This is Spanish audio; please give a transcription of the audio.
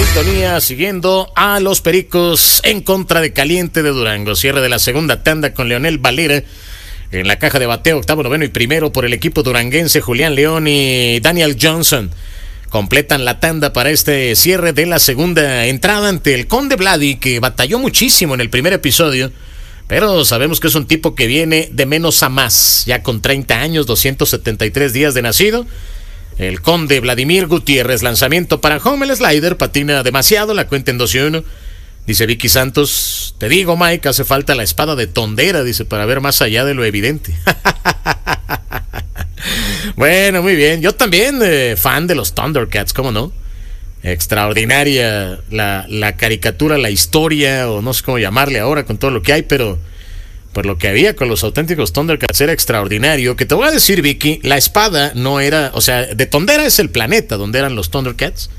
sintonía, siguiendo a los Pericos en contra de Caliente de Durango. Cierre de la segunda tanda con Leonel Valera en la caja de bateo, octavo, noveno y primero por el equipo duranguense. Julián León y Daniel Johnson completan la tanda para este cierre de la segunda entrada ante el Conde Vladi, que batalló muchísimo en el primer episodio, pero sabemos que es un tipo que viene de menos a más, ya con 30 años, 273 días de nacido. El Conde Vladimir Gutiérrez, lanzamiento para home, el slider patina demasiado, la cuenta en 2-1. Dice Vicky Santos, te digo, Mike, hace falta la espada de Tondera, dice, para ver más allá de lo evidente. Bueno, muy bien. Yo también, fan de los Thundercats, ¿cómo no? Extraordinaria la caricatura, la historia, o no sé cómo llamarle ahora con todo lo que hay, pero por lo que había con los auténticos Thundercats era extraordinario. Que te voy a decir, Vicky, la espada no era, o sea, de Tondera es el planeta donde eran los Thundercats.